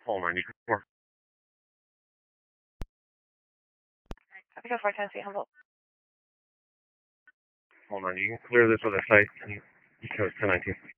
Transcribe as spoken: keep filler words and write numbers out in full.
Hall ninety-four. Copy four, Tennessee, Humboldt. Hall ninety, you can clear this other site and you chose ten nineteen.